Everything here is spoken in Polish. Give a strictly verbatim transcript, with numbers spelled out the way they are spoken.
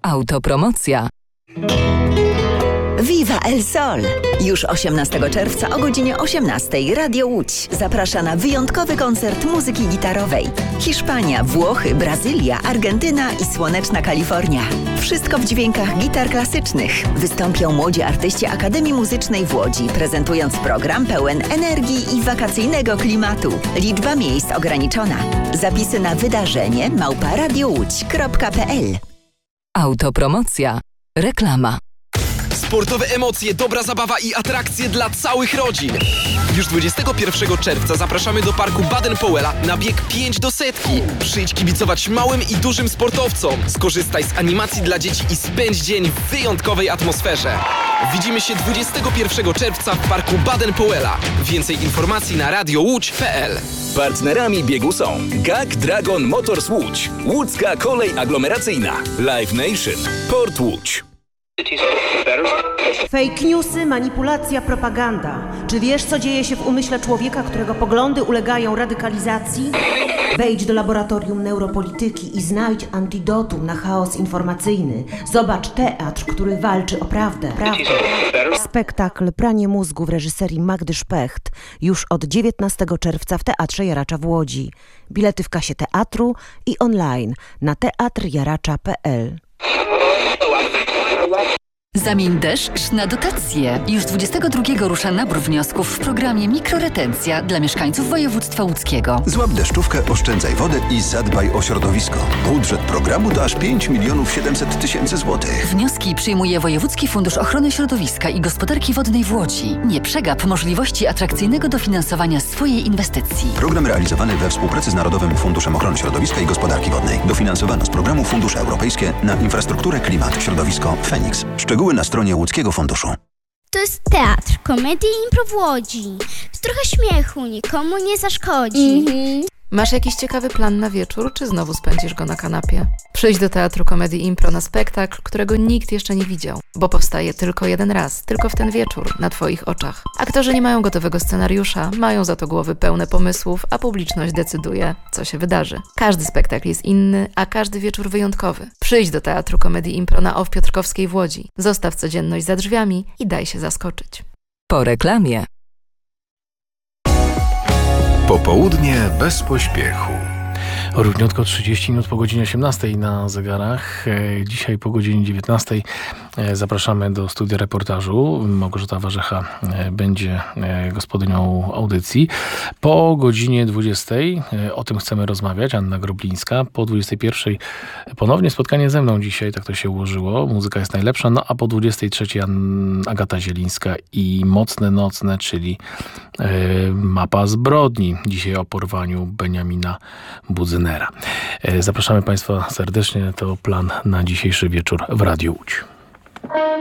Autopromocja. Viva el Sol! Już osiemnastego czerwca o godzinie osiemnastej Radio Łódź zaprasza na wyjątkowy koncert muzyki gitarowej. Hiszpania, Włochy, Brazylia, Argentyna i słoneczna Kalifornia. Wszystko w dźwiękach gitar klasycznych. Wystąpią młodzi artyści Akademii Muzycznej w Łodzi, prezentując program pełen energii i wakacyjnego klimatu. Liczba miejsc ograniczona. Zapisy na wydarzenie małpa radiowódź kropka pe el. Autopromocja. Reklama. Sportowe emocje, dobra zabawa i atrakcje dla całych rodzin. Już dwudziestego pierwszego czerwca zapraszamy do parku Baden-Powella na bieg pięć do setki. Przyjdź kibicować małym i dużym sportowcom. Skorzystaj z animacji dla dzieci i spędź dzień w wyjątkowej atmosferze. Widzimy się dwudziestego pierwszego czerwca w parku Baden-Powella. Więcej informacji na radiowódź kropka pe el. Partnerami biegu są G A K Dragon Motors Łódź, Łódzka Kolej Aglomeracyjna, Live Nation, Port Łódź. Fake newsy, manipulacja, propaganda. Czy wiesz, co dzieje się w umyśle człowieka, którego poglądy ulegają radykalizacji? Wejdź do laboratorium neuropolityki i znajdź antidotum na chaos informacyjny. Zobacz teatr, który walczy o prawdę. prawdę. Spektakl Pranie mózgu w reżyserii Magdy Szpecht już od dziewiętnastego czerwca w Teatrze Jaracza w Łodzi. Bilety w kasie teatru i online na teatr jaracza kropka pe el. Zamień deszcz na dotacje. Już dwudziestego drugiego rusza nabór wniosków w programie Mikroretencja dla mieszkańców województwa łódzkiego. Złap deszczówkę, oszczędzaj wodę i zadbaj o środowisko. Budżet programu to aż pięć milionów siedemset tysięcy złotych. Wnioski przyjmuje Wojewódzki Fundusz Ochrony Środowiska i Gospodarki Wodnej w Łodzi. Nie przegap możliwości atrakcyjnego dofinansowania swojej inwestycji. Program realizowany we współpracy z Narodowym Funduszem Ochrony Środowiska i Gospodarki Wodnej. Dofinansowano z programu Fundusze Europejskie na infrastrukturę, klimat, środowisko, Feniks. Szczegóły na stronie Łódzkiego Funduszu. To jest teatr, komedia i impro w Łodzi. Trochę śmiechu nikomu nie zaszkodzi. Mm-hmm. Masz jakiś ciekawy plan na wieczór, czy znowu spędzisz go na kanapie? Przyjdź do Teatru Komedii Impro na spektakl, którego nikt jeszcze nie widział, bo powstaje tylko jeden raz, tylko w ten wieczór, na Twoich oczach. Aktorzy nie mają gotowego scenariusza, mają za to głowy pełne pomysłów, a publiczność decyduje, co się wydarzy. Każdy spektakl jest inny, a każdy wieczór wyjątkowy. Przyjdź do Teatru Komedii Impro na O W Piotrkowskiej w Łodzi. Zostaw codzienność za drzwiami i daj się zaskoczyć. Po reklamie. Popołudnie bez pośpiechu. Równiutko trzydzieści minut po godzinie osiemnastej na zegarach. Dzisiaj po godzinie dziewiętnastej zapraszamy do studia reportażu. Małgorzata Warzecha będzie gospodynią audycji. Po godzinie dwudziestej o tym chcemy rozmawiać. Anna Groblińska. Po dwudziestej pierwszej ponownie spotkanie ze mną dzisiaj. Tak to się ułożyło. Muzyka jest najlepsza. No a po dwudziestej trzeciej Agata Zielińska i Mocne Nocne, czyli Mapa zbrodni. Dzisiaj o porwaniu Beniamina Budzynera. Zapraszamy Państwa serdecznie. To plan na dzisiejszy wieczór w Radiu Łódź.